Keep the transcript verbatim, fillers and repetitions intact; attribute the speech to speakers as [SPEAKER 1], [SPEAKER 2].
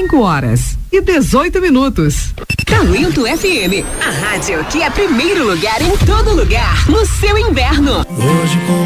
[SPEAKER 1] cinco horas e dezoito minutos.
[SPEAKER 2] Talento F M, a rádio que é primeiro lugar em todo lugar, no seu inverno.
[SPEAKER 3] Hoje com